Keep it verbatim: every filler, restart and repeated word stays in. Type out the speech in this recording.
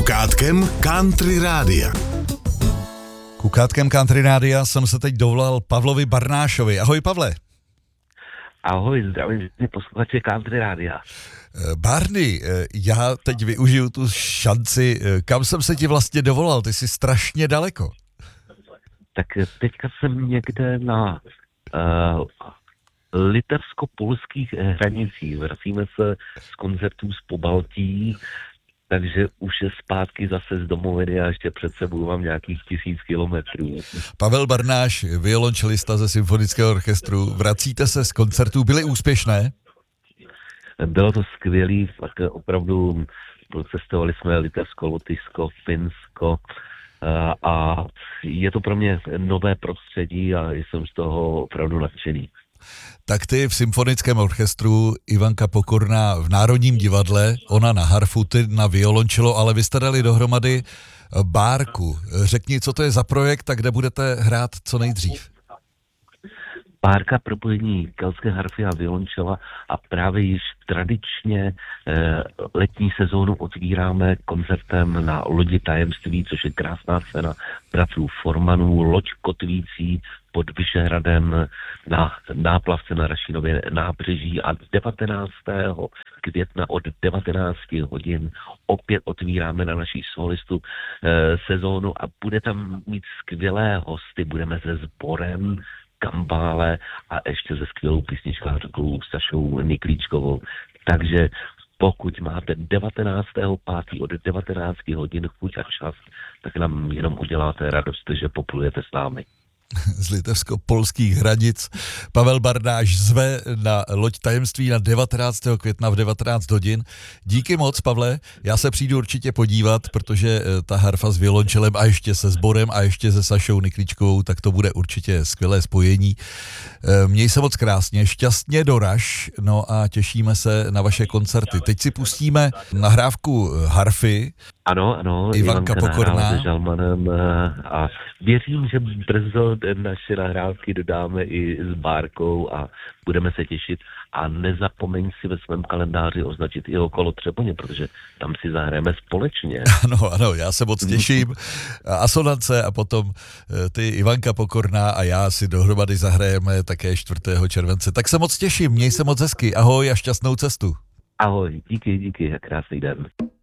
Kukátkem Country Rádia. Kukátkem Country Rádia jsem se teď dovolal Pavlovi Barnášovi. Ahoj, Pavle. Ahoj, zdravím posluchače Country Rádia. Barney, já teď využiju tu šanci. Kam jsem se ti vlastně dovolal? Ty jsi strašně daleko. Tak teďka jsem někde na uh, litevsko-polských hranicích. Vracíme se z koncertů z Pobaltí, takže už je zpátky zase z domoviny a ještě před sebou mám nějakých tisíc kilometrů. Pavel Barnáš, violončelista ze Symfonického orchestru. Vracíte se z koncertů, byly úspěšné? Bylo to skvělý, tak opravdu cestovali jsme Litevsko, Lotyšsko, Finsko a je to pro mě nové prostředí a jsem z toho opravdu nadšený. Tak ty v Symfonickém orchestru, Ivanka Pokorná v Národním divadle, ona na harfu, ty na violončelo, ale vy jste dali dohromady Bárku. Řekni, co to je za projekt a kde budete hrát co nejdřív? Bárka, propojení keltské harfy a violončela a právě již tradičně eh, letní sezónu otvíráme koncertem na lodi Tajemství, což je krásná scéna bratřů Formanů, loď kotvící pod Vyšehradem na náplavce na Rašinově nábřeží a devatenáctého května od devatenácti hodin opět otvíráme na naší solistu eh, sezónu a bude tam mít skvělé hosty, budeme se sborem Kambále a ještě se skvělou písničkářkou Sašou Niklíčkovou. Takže pokud máte devatenáctého pátého od devatenácti hodin chuť a čas, tak nám jenom uděláte radost, že poplujete s námi. Z litevsko-polských hranic Pavel Barnáš zve na loď Tajemství na devatenáctého května v devatenáct hodin. Díky moc, Pavle, já se přijdu určitě podívat, protože ta harfa s violončelem a ještě se sborem a ještě se Sašou Niklíčkovou, tak to bude určitě skvělé spojení. Měj se moc krásně, šťastně doraž, no a těšíme se na vaše koncerty. Teď si pustíme nahrávku harfy. Ano, ano, Ivanka Pokorná se Žalmanem a věřím, že brzo naše nahrávky dodáme i s Bárkou a budeme se těšit a nezapomeň si ve svém kalendáři označit i okolo Třeboně, protože tam si zahrajeme společně. Ano, ano, já se moc těším. Asonance a potom ty Ivanka Pokorná a já si dohromady zahrajeme také čtvrtého července. Tak se moc těším, měj se moc hezky, ahoj a šťastnou cestu. Ahoj, díky, díky a krásný den.